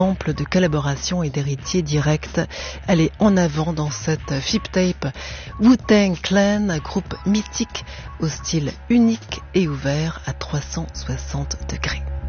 exemple de collaboration et d'héritier direct. Elle est en avant dans cette FIP Tape. Wu-Tang Clan, groupe mythique au style unique et ouvert à 360 degrés.